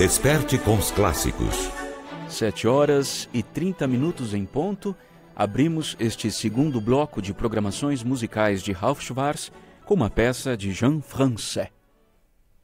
Desperte com os clássicos. 7h30 em ponto, abrimos este segundo bloco de programações musicais de Ralph Schwartz com uma peça de Jean Français.